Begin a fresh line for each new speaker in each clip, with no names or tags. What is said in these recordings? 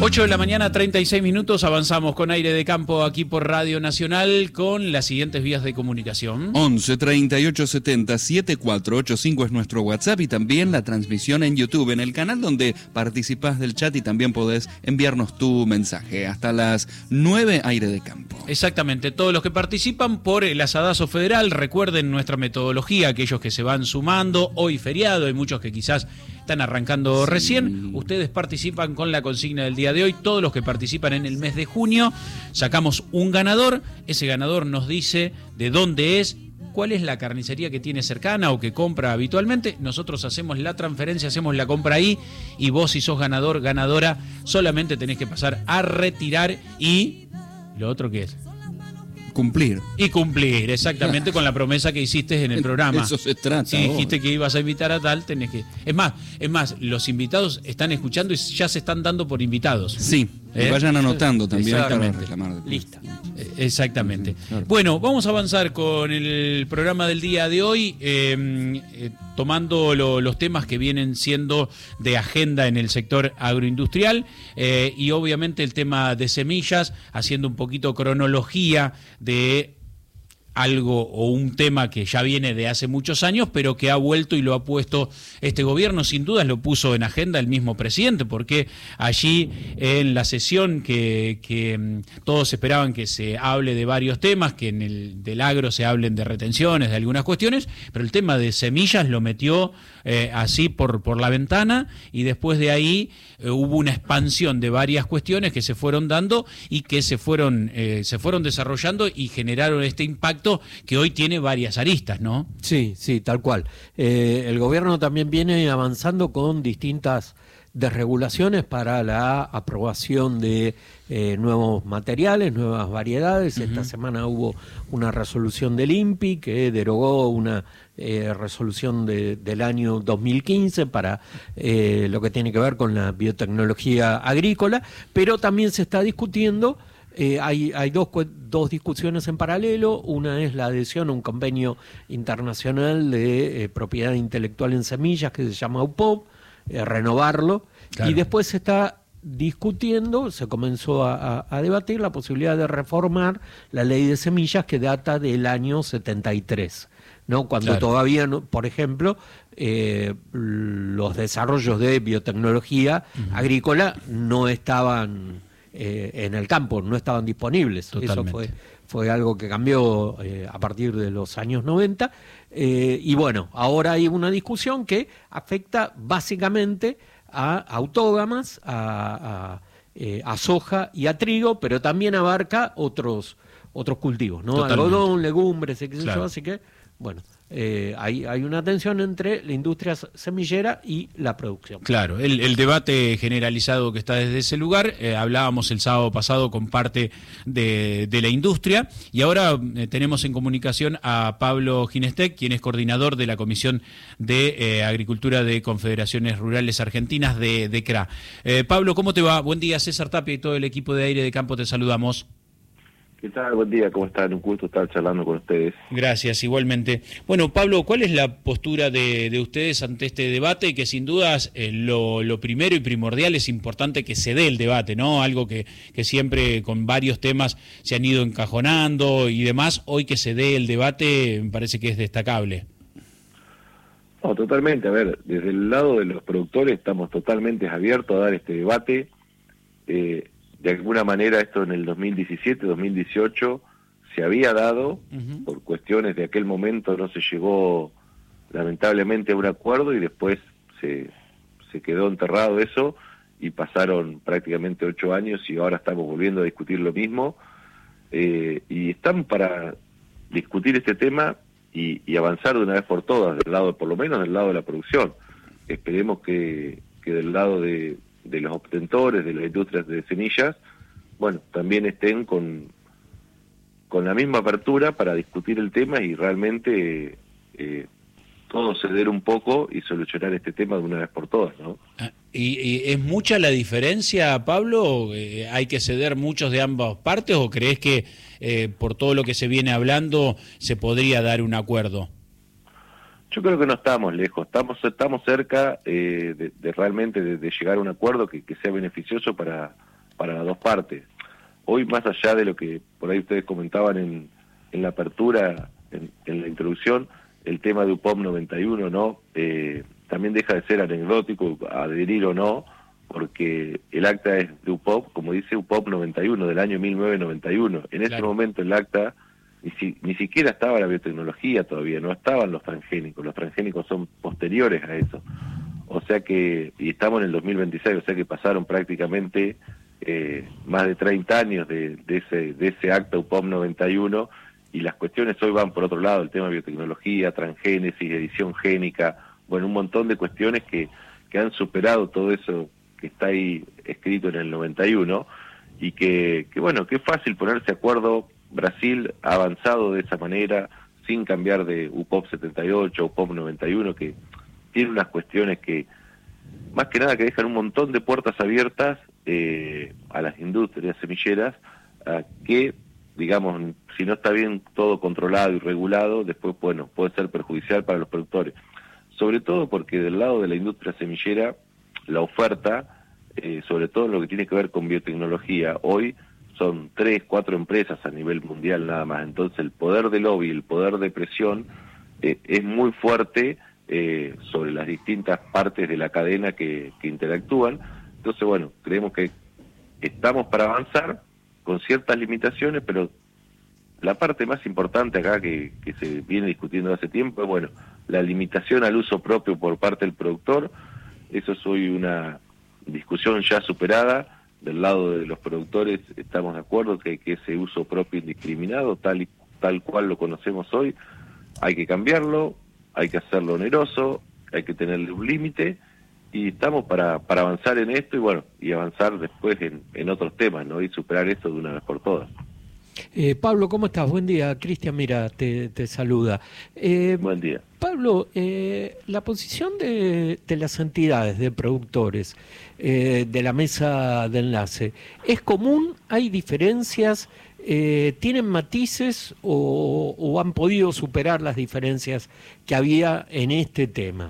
8 de la mañana, 36 minutos, avanzamos con Aire de Campo aquí por Radio Nacional con las siguientes vías de comunicación.
11 38 70 7485 es nuestro WhatsApp y también la transmisión en YouTube, en el canal donde participás del chat y también podés enviarnos tu mensaje. Hasta las 9, Aire de Campo.
Exactamente, todos los que participan por el Asadazo Federal, recuerden nuestra metodología, aquellos que se van sumando, hoy feriado, hay muchos que quizás están arrancando recién, ustedes participan con la consigna del día de hoy, todos los que participan en el mes de junio, sacamos un ganador, ese ganador nos dice de dónde es, cuál es la carnicería que tiene cercana o que compra habitualmente, nosotros hacemos la transferencia, hacemos la compra ahí y vos si sos ganador, ganadora, solamente tenés que pasar a retirar y lo otro que es.
Cumplir.
Y cumplir, exactamente, con la promesa que hiciste en el programa.
Eso se trata.
Si dijiste que ibas a invitar a tal, tenés que... Es más, los invitados están escuchando y ya se están dando por invitados.
Sí, vayan anotando también para
reclamar.
Lista.
Exactamente.
Claro.
Bueno, vamos a avanzar con el programa del día de hoy, tomando los temas que vienen siendo de agenda en el sector agroindustrial y obviamente el tema de semillas, haciendo un poquito cronología de algo o un tema que ya viene de hace muchos años, pero que ha vuelto y lo ha puesto este gobierno, sin dudas lo puso en agenda el mismo presidente, porque allí en la sesión que todos esperaban que se hable de varios temas, que en el del agro se hablen de retenciones, de algunas cuestiones, pero el tema de semillas lo metió así por la ventana y después de ahí hubo una expansión de varias cuestiones que se fueron dando y que se fueron desarrollando y generaron este impacto que hoy tiene varias aristas, ¿no?
Sí, tal cual. El gobierno también viene avanzando con distintas desregulaciones para la aprobación de nuevos materiales, nuevas variedades. Esta semana hubo una resolución del INPI que derogó una resolución del año 2015 para lo que tiene que ver con la biotecnología agrícola, pero también se está discutiendo. Hay dos discusiones en paralelo. Una es la adhesión a un convenio internacional de propiedad intelectual en semillas que se llama UPOV, renovarlo. Claro. Y después se está discutiendo, se comenzó a debatir la posibilidad de reformar la ley de semillas que data del año 73, ¿no? Cuando todavía, por ejemplo, los desarrollos de biotecnología agrícola no estaban... en el campo, no estaban disponibles.
Totalmente.
Eso fue algo que cambió a partir de los años 90 y bueno, ahora hay una discusión que afecta básicamente a autógamas, a soja y a trigo, pero también abarca otros cultivos, ¿no? Algodón, legumbres, etc. Así que, bueno, hay una tensión entre la industria semillera y la producción.
Claro, el debate generalizado que está desde ese lugar, hablábamos el sábado pasado con parte de la industria y ahora tenemos en comunicación a Pablo Ginestec, quien es coordinador de la Comisión de Agricultura de Confederaciones Rurales Argentinas de CRA. Pablo, ¿cómo te va? Buen día, César Tapia y todo el equipo de Aire de Campo te saludamos.
¿Qué tal? Buen día, ¿cómo están? Un gusto estar charlando con ustedes.
Gracias, igualmente. Bueno, Pablo, ¿cuál es la postura de ustedes ante este debate? Que sin dudas lo primero y primordial es importante que se dé el debate, ¿no? Algo que siempre con varios temas se han ido encajonando y demás. Hoy que se dé el debate me parece que es destacable.
No, totalmente. A ver, desde el lado de los productores estamos totalmente abiertos a dar este debate. De alguna manera esto en el 2017, 2018 se había dado, por cuestiones de aquel momento no se llegó lamentablemente a un acuerdo y después se quedó enterrado eso y pasaron prácticamente 8 años y ahora estamos volviendo a discutir lo mismo y están para discutir este tema y avanzar de una vez por todas, del lado, por lo menos del lado de la producción. Esperemos que del lado de los obtentores, de las industrias de semillas, bueno, también estén con la misma apertura para discutir el tema y realmente todos ceder un poco y solucionar este tema de una vez por todas, ¿no?
¿Y es mucha la diferencia, Pablo? ¿Hay que ceder muchos de ambas partes o crees que por todo lo que se viene hablando se podría dar un acuerdo?
Yo creo que no estamos lejos, estamos cerca de realmente de llegar a un acuerdo que sea beneficioso para para las dos partes. Hoy, más allá de lo que por ahí ustedes comentaban en la apertura, en la introducción, el tema de UPOP 91, ¿no? También deja de ser anecdótico, adherir o no, porque el acta es de UPOP, como dice UPOP 91, del año 1991. En ese momento el acta ni siquiera estaba la biotecnología todavía, no estaban los transgénicos son posteriores a eso. O sea que, y estamos en el 2026, o sea que pasaron prácticamente más de 30 años de ese acta UPOP 91, y las cuestiones hoy van por otro lado, el tema de biotecnología, transgénesis, edición génica, bueno, un montón de cuestiones que han superado todo eso que está ahí escrito en el 91, y que bueno, que es fácil ponerse de acuerdo. Brasil ha avanzado de esa manera, sin cambiar de UPOP 78, UPOP 91, que tiene unas cuestiones que, más que nada, que dejan un montón de puertas abiertas a las industrias semilleras, que, digamos, si no está bien todo controlado y regulado, después, bueno, puede ser perjudicial para los productores. Sobre todo porque del lado de la industria semillera, la oferta, sobre todo en lo que tiene que ver con biotecnología, hoy son 3, 4 empresas a nivel mundial nada más. Entonces el poder de lobby, el poder de presión es muy fuerte sobre las distintas partes de la cadena que interactúan. Entonces, bueno, creemos que estamos para avanzar con ciertas limitaciones, pero la parte más importante acá que se viene discutiendo hace tiempo es, bueno, la limitación al uso propio por parte del productor. Eso es hoy una discusión ya superada. Del lado de los productores estamos de acuerdo que ese uso propio indiscriminado, tal cual lo conocemos hoy, hay que cambiarlo, hay que hacerlo oneroso, hay que tenerle un límite, y estamos para avanzar en esto, y bueno, y avanzar después en otros temas, ¿no? Y superar esto de una vez por todas.
Pablo, ¿cómo estás? Buen día. Cristian, mira, te saluda.
Buen día.
Pablo, la posición de las entidades de productores de la mesa de enlace, ¿es común? ¿Hay diferencias? ¿Tienen matices o han podido superar las diferencias que había en este tema?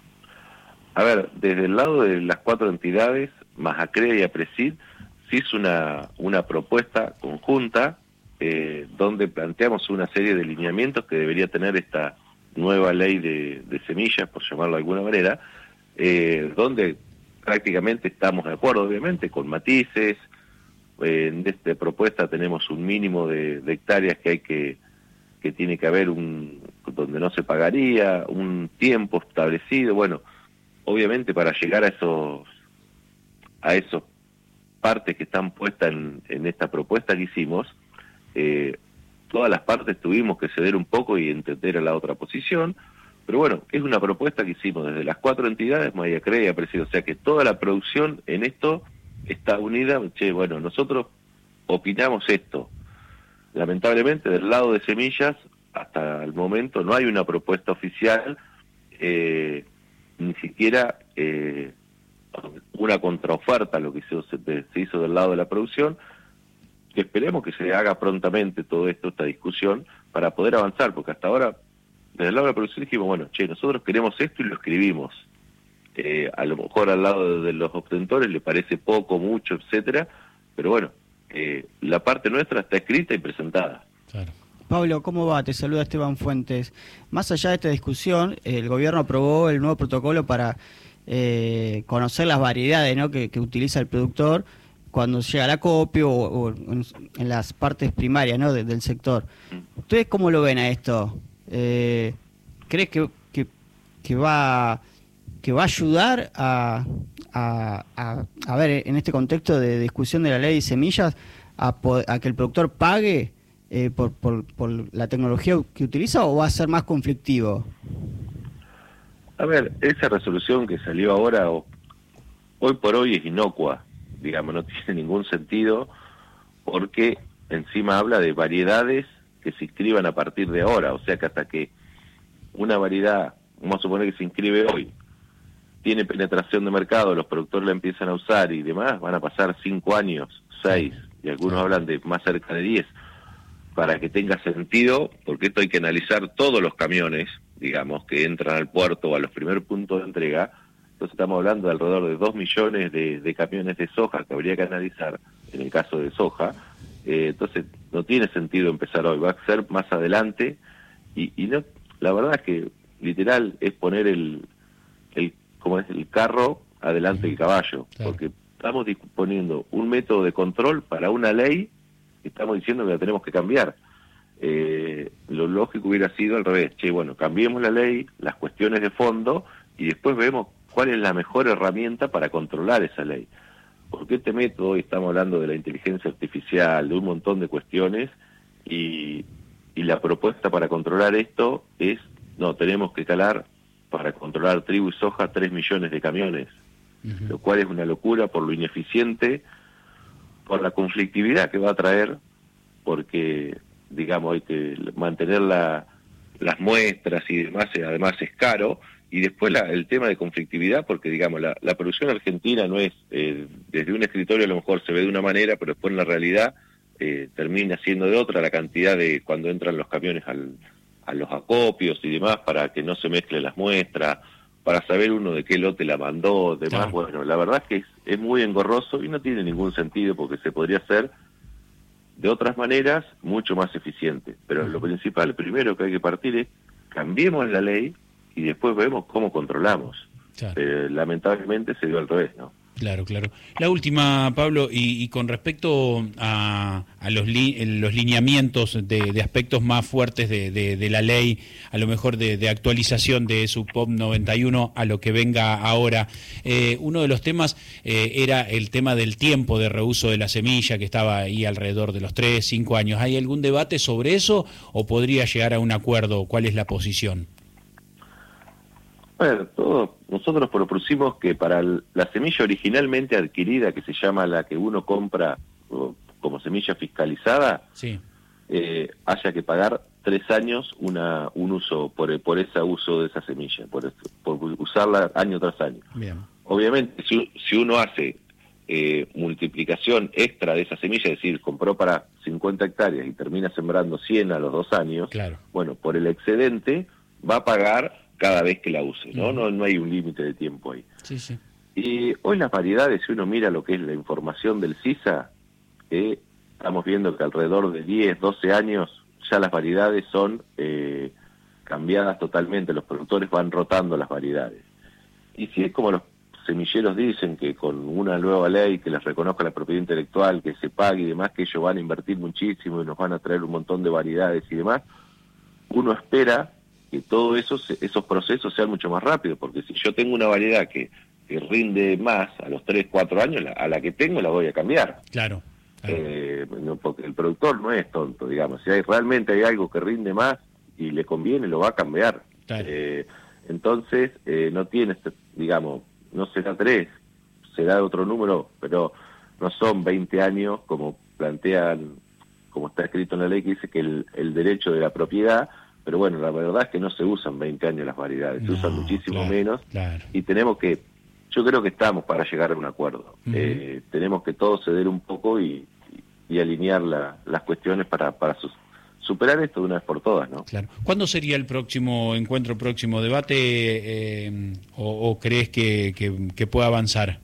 A ver, desde el lado de las 4 entidades, más ACREA y APRESID, se hizo una propuesta conjunta donde planteamos una serie de lineamientos que debería tener esta nueva ley de semillas, por llamarlo de alguna manera, donde prácticamente estamos de acuerdo, obviamente, con matices. En esta propuesta tenemos un mínimo de hectáreas que tiene que haber donde no se pagaría, un tiempo establecido. Bueno, obviamente para llegar a esos partes que están puestas en esta propuesta que hicimos, todas las partes tuvimos que ceder un poco y entender a la otra posición, pero bueno, es una propuesta que hicimos desde las 4 entidades, Maya Crea y Apreciado, o sea que toda la producción en esto está unida. Bueno, nosotros opinamos esto. Lamentablemente del lado de semillas, hasta el momento no hay una propuesta oficial, ni siquiera una contraoferta a lo que se hizo del lado de la producción, que esperemos que se haga prontamente todo esto, esta discusión, para poder avanzar, porque hasta ahora, desde el lado de la producción dijimos, bueno, nosotros queremos esto y lo escribimos. A lo mejor al lado de los obtentores le parece poco, mucho, etcétera, pero bueno, la parte nuestra está escrita y presentada.
Claro. Pablo, ¿cómo va? Te saluda Esteban Fuentes. Más allá de esta discusión, el gobierno aprobó el nuevo protocolo para conocer las variedades, ¿no?, que utiliza el productor cuando llega al acopio o en las partes primarias, ¿no?, del sector. ¿Ustedes cómo lo ven a esto? ¿Crees que va a ayudar a ver, en este contexto de discusión de la ley de semillas, a que el productor pague por la tecnología que utiliza, o va a ser más conflictivo?
A ver, esa resolución que salió ahora, hoy por hoy es inocua, digamos, no tiene ningún sentido, porque encima habla de variedades que se inscriban a partir de ahora, o sea que hasta que una variedad, vamos a suponer que se inscribe hoy, tiene penetración de mercado, los productores la empiezan a usar y demás, van a pasar 5 años, 6, y algunos hablan de más cerca de 10, para que tenga sentido, porque esto hay que analizar todos los camiones, digamos, que entran al puerto o a los primeros puntos de entrega, Entonces estamos hablando de alrededor de 2 millones de camiones de soja que habría que analizar en el caso de soja. Entonces no tiene sentido empezar hoy, va a ser más adelante y no, la verdad es que literal es poner como es el carro adelante del caballo,
claro.
Porque estamos disponiendo un método de control para una ley que estamos diciendo que la tenemos que cambiar. Lo lógico hubiera sido al revés, bueno, cambiemos la ley, las cuestiones de fondo y después vemos cuál es la mejor herramienta para controlar esa ley. Porque este método, hoy estamos hablando de la inteligencia artificial, de un montón de cuestiones, y la propuesta para controlar esto es, no, tenemos que calar para controlar trigo y soja 3 millones de camiones, lo cual es una locura por lo ineficiente, por la conflictividad que va a traer, porque, digamos, hay que mantener las muestras y demás, además es caro, y después el tema de conflictividad, porque digamos, la producción argentina no es, desde un escritorio a lo mejor se ve de una manera, pero después en la realidad termina siendo de otra, la cantidad de cuando entran los camiones a los acopios y demás, para que no se mezclen las muestras, para saber uno de qué lote la mandó, demás. Claro. Bueno, la verdad es que es muy engorroso y no tiene ningún sentido, porque se podría hacer de otras maneras mucho más eficiente. Pero lo principal, primero que hay que partir es, cambiemos la ley, y después vemos cómo controlamos. Claro. Lamentablemente se dio al revés, ¿no?
Claro, claro. La última, Pablo, y con respecto a los lineamientos de aspectos más fuertes de la ley, a lo mejor de actualización de su POP 91 a lo que venga ahora, uno de los temas era el tema del tiempo de reuso de la semilla, que estaba ahí alrededor de los 3, 5 años. ¿Hay algún debate sobre eso o podría llegar a un acuerdo? ¿Cuál es la posición?
Bueno, nosotros propusimos que para la semilla originalmente adquirida, que se llama la que uno compra como semilla fiscalizada,
sí,
haya que pagar 3 años un uso por ese uso de esa semilla, por usarla año tras año.
Bien.
Obviamente, si uno hace multiplicación extra de esa semilla, es decir, compró para 50 hectáreas y termina sembrando 100 a los 2 años,
claro,
bueno, por el excedente va a pagar cada vez que la use, ¿no? No hay un límite de tiempo ahí.
Sí, sí.
Y hoy las variedades, si uno mira lo que es la información del CISA, estamos viendo que alrededor de 10, 12 años ya las variedades son cambiadas totalmente, los productores van rotando las variedades. Y si es como los semilleros dicen, que con una nueva ley que les reconozca la propiedad intelectual, que se pague y demás, que ellos van a invertir muchísimo y nos van a traer un montón de variedades y demás, uno espera que todo esos procesos sean mucho más rápidos, porque si yo tengo una variedad que rinde más a los 3, 4 años, a la que tengo la voy a cambiar.
Claro.
No, porque el productor no es tonto, digamos. Si realmente hay algo que rinde más y le conviene, lo va a cambiar.
Claro.
Entonces, no tiene, digamos, no será 3, será otro número, pero no son 20 años como plantean, como está escrito en la ley, que dice que el derecho de la propiedad. Pero bueno, la verdad es que no se usan 20 años las variedades, se usan muchísimo menos,
claro.
Y tenemos que, yo creo que estamos para llegar a un acuerdo. Tenemos que todos ceder un poco y alinear las cuestiones para superar esto de una vez por todas, ¿no?
Claro. ¿Cuándo sería el próximo encuentro, próximo debate, o crees que pueda avanzar?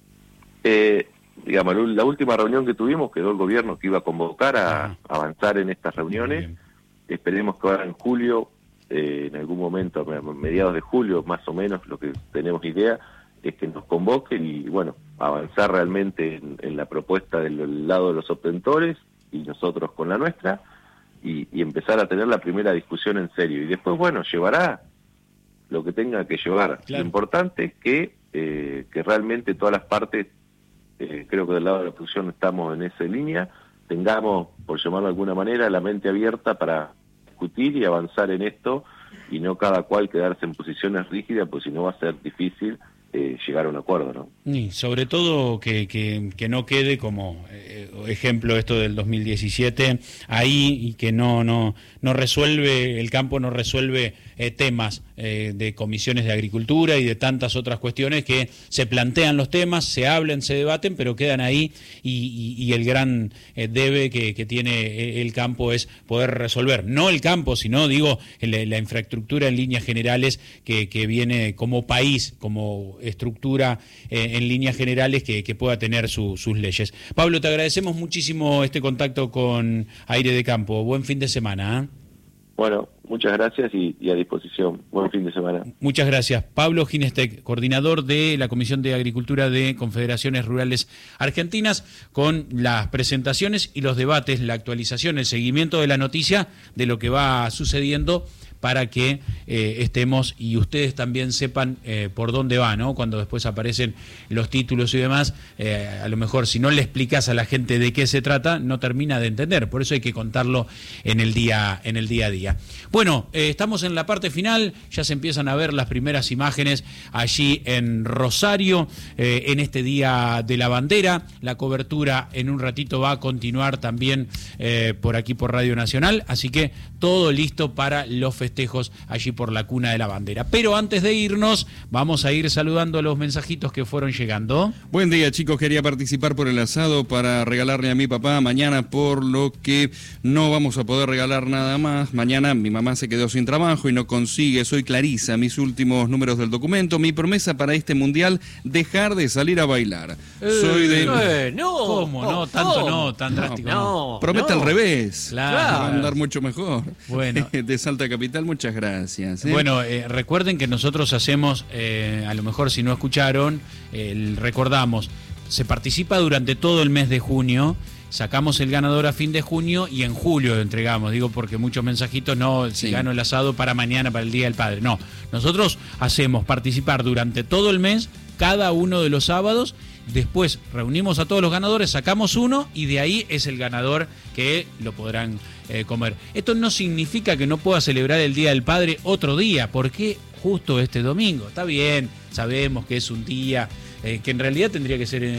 Digamos, la última reunión que tuvimos quedó el gobierno que iba a convocar a avanzar en estas reuniones. Esperemos que ahora en julio, en algún momento, a mediados de julio más o menos, lo que tenemos idea es que nos convoquen y bueno, avanzar realmente en la propuesta del lado de los obtentores y nosotros con la nuestra y empezar a tener la primera discusión en serio. Y después, bueno, llevará lo que tenga que llevar.
Claro.
Lo importante es que realmente todas las partes, creo que del lado de la producción estamos en esa línea, tengamos, por llamarlo de alguna manera, la mente abierta para discutir y avanzar en esto y no cada cual quedarse en posiciones rígidas, pues si no va a ser difícil llegar a un acuerdo, ¿no?
Y sobre todo que no quede como ejemplo esto del 2017 ahí y que no resuelve, el campo no resuelve temas de comisiones de agricultura y de tantas otras cuestiones que se plantean los temas, se hablan, se debaten, pero quedan ahí y el gran debe que tiene el campo es poder resolver, no el campo, sino digo la infraestructura en líneas generales que viene como país, como estructura en líneas generales que pueda tener sus leyes. Pablo, te agradecemos muchísimo este contacto con Aire de Campo. Buen fin de semana.
Bueno, muchas gracias y a disposición. Buen fin de semana.
Muchas gracias. Pablo Ginestec, coordinador de la Comisión de Agricultura de Confederaciones Rurales Argentinas, con las presentaciones y los debates, la actualización, el seguimiento de la noticia de lo que va sucediendo para que estemos y ustedes también sepan por dónde va, ¿no? Cuando después aparecen los títulos y demás, a lo mejor si no le explicas a la gente de qué se trata, no termina de entender. Por eso hay que contarlo en el día a día. Bueno, estamos en la parte final, ya se empiezan a ver las primeras imágenes allí en Rosario, en este Día de la Bandera. La cobertura en un ratito va a continuar también por aquí por Radio Nacional, así que todo listo para los festejos allí por la Cuna de la Bandera. Pero antes de irnos, vamos a ir saludando a los mensajitos que fueron llegando.
Buen día, chicos, quería participar por el asado para regalarle a mi papá mañana, por lo que no vamos a poder regalar nada más. Mañana mi mamá se quedó sin trabajo y no consigue. Soy Clarisa, mis últimos números del documento. Mi promesa para este mundial, dejar de salir a bailar. Soy de...
No,
¿Cómo? No, tanto no, tan drástico. No.
Promete al revés.
Claro.
Va a andar mucho mejor.
Bueno.
De Salta Capital, muchas gracias.
Bueno, recuerden que nosotros hacemos, a lo mejor si no escucharon, recordamos, se participa durante todo el mes de junio, sacamos el ganador a fin de junio y en julio lo entregamos, digo porque muchos mensajitos, no, si gano el asado para mañana, para el Día del Padre, no, nosotros hacemos participar durante todo el mes, cada uno de los sábados. Después reunimos a todos los ganadores, sacamos uno y de ahí es el ganador que lo podrán comer. Esto no significa que no pueda celebrar el Día del Padre otro día. ¿Por qué justo este domingo? Está bien, sabemos que es un día que en realidad tendría que ser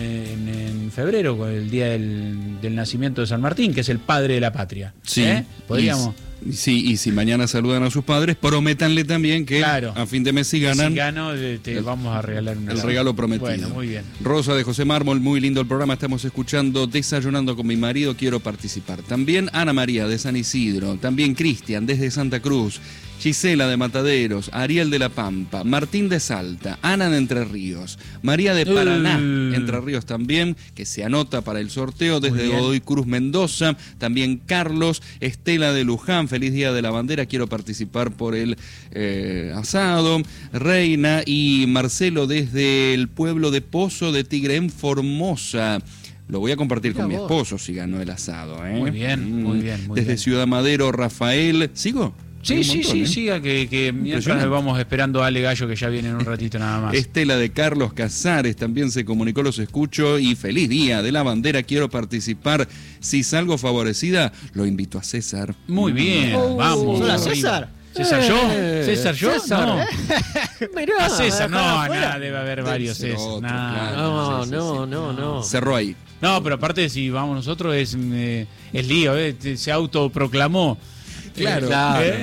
en febrero, con el día del nacimiento de San Martín, que es el padre de la patria.
Sí.
Podríamos...
Sí, y si mañana saludan a sus padres, prométanle también que a fin de mes si ganan...
Si gano, te vamos a regalar
el regalo prometido.
Bueno, muy bien.
Rosa de José Mármol, muy lindo el programa, estamos escuchando Desayunando con mi marido, quiero participar. También Ana María de San Isidro, también Cristian desde Santa Cruz, Gisela de Mataderos, Ariel de La Pampa, Martín de Salta, Ana de Entre Ríos, María de Paraná, Entre Ríos también, que se anota para el sorteo desde Godoy Cruz, Mendoza, también Carlos, Estela de Luján, feliz Día de la Bandera, quiero participar por el asado, Reina y Marcelo desde el pueblo de Pozo de Tigre en Formosa. Lo voy a compartir con mi esposo si ganó el asado.
Muy bien, muy bien.
Desde Ciudad Madero, Rafael. ¿Sigo?
Sí, siga, que mientras vamos esperando a Ale Gallo, que ya viene en un ratito nada más.
Estela de Carlos Casares también se comunicó, los escucho, y feliz Día de la Bandera, quiero participar. Si salgo favorecida, lo invito a César.
Muy bien, vamos.
Hola, César.
¿César yo? ¿César yo?
César.
No.
Mirá,
A César, no,
afuera.
nada, debe haber varios
ser
César.
otro,
Nah.
claro.
No.
Cerró ahí.
No, pero aparte si vamos nosotros es lío, se autoproclamó.
Claro.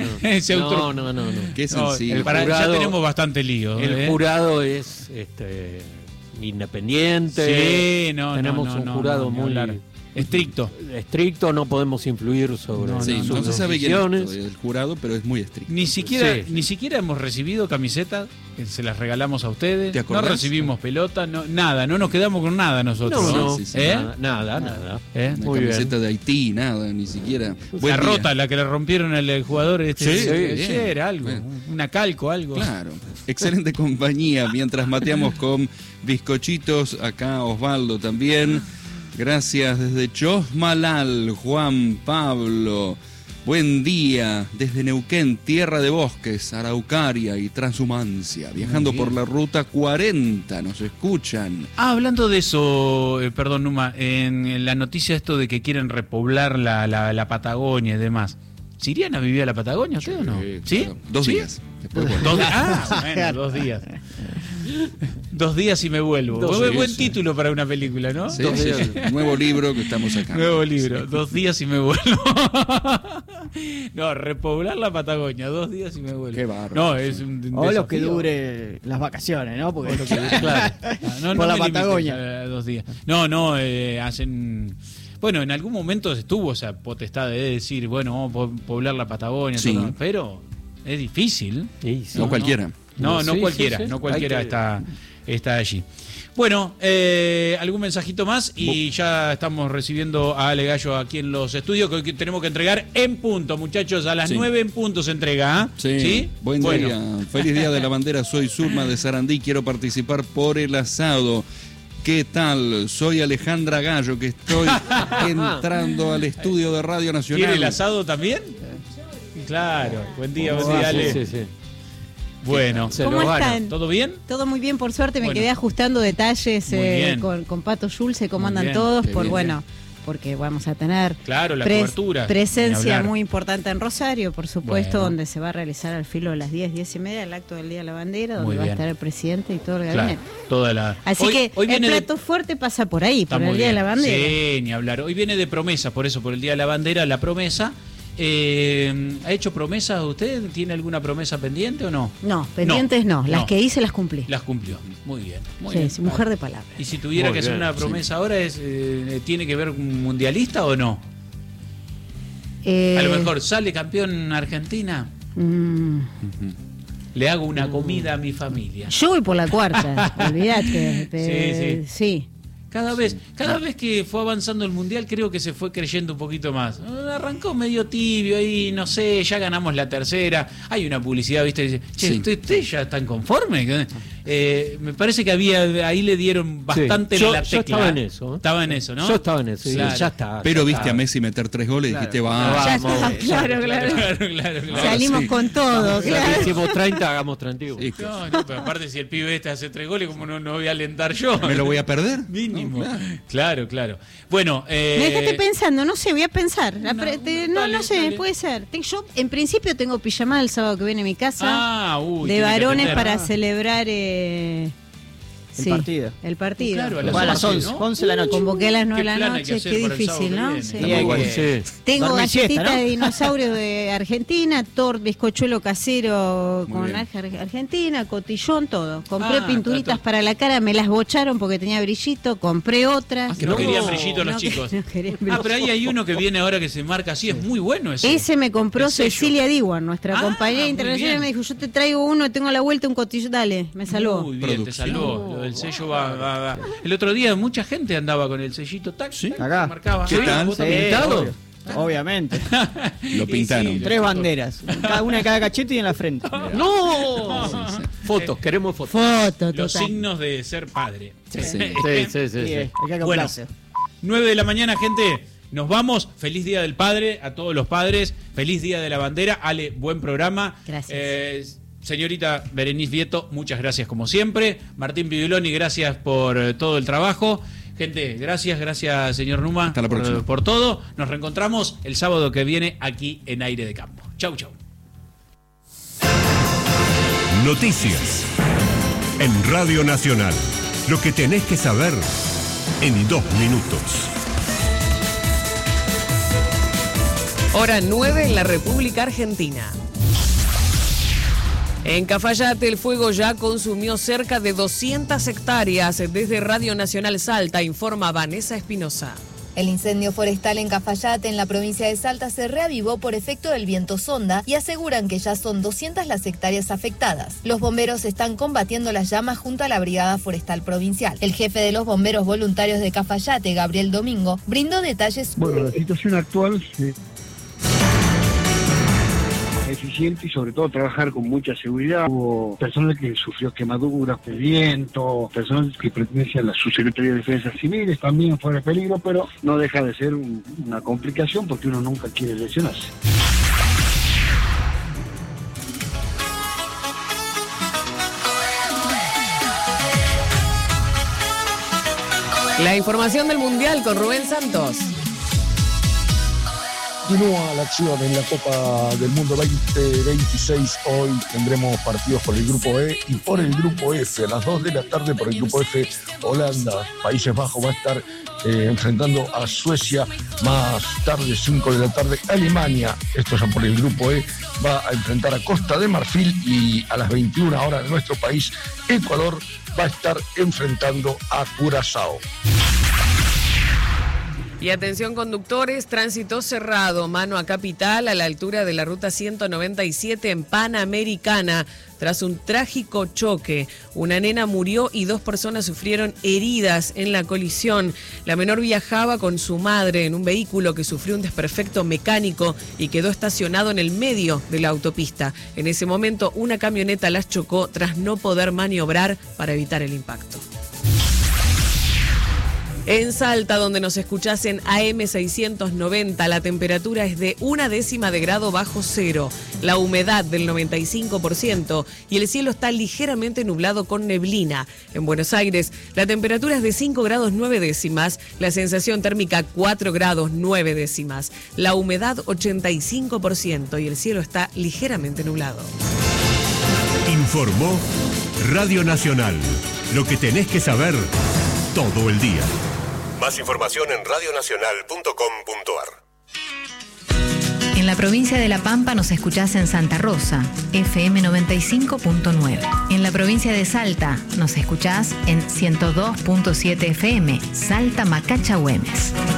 No.
Qué sencillo.
Ya tenemos bastante lío.
El jurado es independiente.
Sí,
tenemos un jurado muy estricto, no podemos influir sobre
no se sabe quién es el jurado, pero es muy estricto.
Ni siquiera hemos recibido camisetas, que se las regalamos a ustedes.
¿Te acordás?
No recibimos pelota, nada, no nos quedamos con nada nosotros.
No.
Sí.
Nada.
Una
Muy
camiseta
bien.
de Haití, nada, ni siquiera.
La rota, la que le rompieron al jugador ayer,
bien.
algo, una calco, algo.
Claro, excelente compañía, mientras mateamos con bizcochitos, acá Osvaldo también. Gracias desde Chosmalal, Juan Pablo. Buen día desde Neuquén, tierra de bosques, araucaria y transhumancia. Viajando por la ruta 40, nos escuchan.
Hablando de eso, perdón Numa, en la noticia esto de que quieren repoblar la Patagonia y demás. ¿Se irían a vivir a la Patagonia usted o no? ¿Sí?
Claro. 2 días. Después,
Bueno, 2 días. 2 días y me vuelvo. Buen título para una película, ¿no?
Sí, sí. Nuevo libro que estamos sacando.
Nuevo libro, 2 días y me vuelvo. No, repoblar la Patagonia, 2 días y me vuelvo.
Qué bárbaro.
No, es un
O lo
desafío.
que dure las vacaciones, ¿no? Porque
Claro. No,
por la
me limites
Patagonia.
a 2 días. No, hacen... Bueno, en algún momento estuvo esa potestad de decir, bueno, vamos a poblar la Patagonia,
Sí.
todo, pero es difícil.
Sí, sí.
No cualquiera.
No
Sí,
cualquiera,
sí, sí.
no cualquiera
Hay que-
está allí. Bueno, algún mensajito más y ya estamos recibiendo a Ale Gallo aquí en los estudios que hoy tenemos que entregar en punto, muchachos, a las
Sí.
9 en punto se entrega. ¿Ah?
Sí. Buen
Bueno.
día. Feliz Día de la Bandera. Soy Zulma de Sarandí. Quiero participar por el asado. ¿Qué tal? Soy Alejandra Gallo, que estoy entrando al estudio de Radio Nacional.
¿Quiere el asado también? Claro, buen día, Ale.
Sí, sí.
Bueno,
Se
¿Cómo
lo gana.
están?
¿todo bien?
Todo muy bien, por suerte. Me
Bueno.
quedé ajustando detalles
Muy bien.
con Pato Schulze, cómo
Muy
andan
bien,
todos,
qué bien.
porque vamos a tener
Claro, la cobertura, ni
presencia
hablar.
muy importante en Rosario, por supuesto,
Bueno.
donde se va a realizar al filo de las 10:30 el acto del Día de la Bandera,
Muy
donde va a
bien.
estar el presidente y todo el
Claro,
gabinete.
toda la...
Así
Hoy
que el
viene de-
plato fuerte pasa por ahí,
Está
por el
muy
Día de la
bien.
Bandera.
Sí, ni hablar. Hoy viene de promesa, por eso, por el Día de la Bandera, la promesa. ¿Ha hecho promesas usted? ¿Tiene alguna promesa pendiente o no?
No, pendientes no. Las
no.
que hice las cumplí.
Las cumplió. Muy bien. Muy
Sí,
bien.
sí, mujer de palabra.
Y si tuviera
Muy
que hacer
bien,
una promesa ahora, ¿tiene que ver con mundialista o no? A lo mejor sale campeón Argentina, le hago una comida a mi familia.
Yo voy por la cuarta, olvídate. Sí.
Cada vez que fue avanzando el mundial, creo que se fue creyendo un poquito más. Arrancó medio tibio ahí, no sé, ya ganamos la tercera. Hay una publicidad, ¿viste? Dice, che,
Sí.
¿ustedes ya están conformes? Me parece que ahí le dieron bastante
Sí.
en la
Yo
tecla.
estaba en eso, ¿eh?
Estaba en eso, ¿no?
Yo estaba en eso, y
Claro.
ya está.
Pero
ya
viste
está.
a Messi meter 3 goles y dijiste,
Ya
va.
está, claro.
Claro.
Salimos
sí.
con todo,
Ya
claro.
que hicimos 30, hagamos 31.
Sí,
No, pero aparte si el pibe este hace 3 goles, ¿cómo no voy a alentar yo?
¿Me lo voy a perder?
Mínimo.
No,
Claro. Bueno,
Me dejaste pensando, no sé, voy a pensar.
dale,
No sé,
dale.
puede ser. Yo, en principio, tengo pijamada el sábado que viene en mi casa
uy,
de
tiene que
varones
atender.
para celebrar sí,
partido.
El partido.
Claro,
Va a las 11,
¿no?
11 de la noche.
Convoqué a las 9
¿Qué
de la
plan hay que
noche,
hacer
qué
para el sábado
difícil,
que
¿no?
viene?
Sí.
Y hay
Bueno,
que-
sí.
Tengo
Dormir siesta,
galletita
¿no?
de dinosaurio de Argentina, bizcochuelo casero
Muy
con
bien.
Argentina, cotillón, todo. Compré
Ah,
pinturitas
está.
para la cara, me las bocharon porque tenía brillito, compré otras.
Que no querían brillito los chicos.
No querían
Pero
brillito.
ahí hay uno que viene ahora que se marca así, es muy bueno ese.
Ese me compró
El sello.
Cecilia Diwan, nuestra
Ah,
compañera
muy
internacional.
bien.
Me dijo, yo te traigo uno, tengo a la vuelta un cotillón. Dale, me salvó.
Muy bien, te
Producción.
salvó. Lo del sello va. El otro día mucha gente andaba con el sellito tac,
Sí.
tac,
Acá.
marcaba.
¿Qué tal?
¿Vos
Sí,
también?
¿Pintado?
obvio. Obviamente.
Lo
Y
pintaron.
sí,
3 banderas. Una en cada cachete y en la frente.
¡No! Fotos, queremos fotos.
Foto,
Los
total.
signos de ser padre.
Sí.
Sí, sí, sí.
Sí,
sí.
hay que
Bueno,
acoplarse.
9 de la mañana, gente. Nos vamos. Feliz Día del Padre a todos los padres. Feliz Día de la Bandera. Ale, buen programa.
Gracias.
Señorita Berenice Vieto, muchas gracias como siempre. Martín Piduloni, gracias por todo el trabajo. Gente, gracias señor Numa.
Hasta la próxima.
Por todo. Nos reencontramos el sábado que viene aquí en Aire de Campo. Chau.
Noticias. En Radio Nacional. Lo que tenés que saber en 2 minutos.
Hora 9 en la República Argentina. En Cafayate el fuego ya consumió cerca de 200 hectáreas. Desde Radio Nacional Salta informa Vanessa Espinosa.
El incendio forestal en Cafayate, en la provincia de Salta, se reavivó por efecto del viento sonda y aseguran que ya son 200 las hectáreas afectadas. Los bomberos están combatiendo las llamas junto a la Brigada Forestal Provincial. El jefe de los bomberos voluntarios de Cafayate, Gabriel Domingo, brindó detalles.
Bueno, la situación actual eficiente y sobre todo trabajar con mucha seguridad. Hubo personal que sufrió quemaduras de viento, personal que pertenece a la Subsecretaría de Defensa Civiles, también fuera de peligro, pero no deja de ser una complicación porque uno nunca quiere lesionarse.
La información del Mundial con Rubén Santos.
Continúa la acción en la Copa del Mundo 2026. Hoy tendremos partidos por el Grupo E y por el Grupo F. A las 2 de la tarde por el Grupo F, Holanda, Países Bajos va a estar enfrentando a Suecia. Más tarde, 5 de la tarde, Alemania, esto ya por el Grupo E, va a enfrentar a Costa de Marfil, y a las 21 horas de nuestro país, Ecuador va a estar enfrentando a Curazao.
Y atención conductores, tránsito cerrado, mano a Capital, a la altura de la ruta 197 en Panamericana. Tras un trágico choque, una nena murió y 2 personas sufrieron heridas en la colisión. La menor viajaba con su madre en un vehículo que sufrió un desperfecto mecánico y quedó estacionado en el medio de la autopista. En ese momento, una camioneta las chocó tras no poder maniobrar para evitar el impacto. En Salta, donde nos escuchás en AM690, la temperatura es de 0,1 grado bajo cero, la humedad del 95% y el cielo está ligeramente nublado con neblina. En Buenos Aires, la temperatura es de 5 grados 9 décimas, la sensación térmica 4 grados 9 décimas, la humedad 85% y el cielo está ligeramente nublado.
Informó Radio Nacional. Lo que tenés que saber todo el día. Más información en radionacional.com.ar.
En la provincia de La Pampa nos escuchás en Santa Rosa, FM 95.9. En la provincia de Salta nos escuchás en 102.7 FM, Salta Macacha Güemes.